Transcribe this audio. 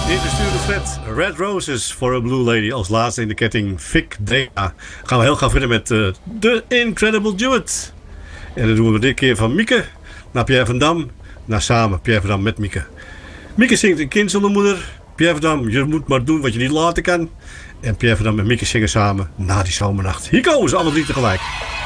Ingestuurde Fred, Red Roses for a Blue Lady. Als laatste in de ketting Vic Dea. Gaan we heel gaan verder met The Incredible Duet. En dat doen we dit keer van Mieke naar Pierre van Dam. Naar samen Pierre van Dam met Mieke. Mieke zingt Een kind zonder moeder. Pierre van Dam, je moet maar doen wat je niet laten kan. En Pierre van Dam en Mieke zingen samen Na die zomernacht. Hier komen ze alle drie tegelijk.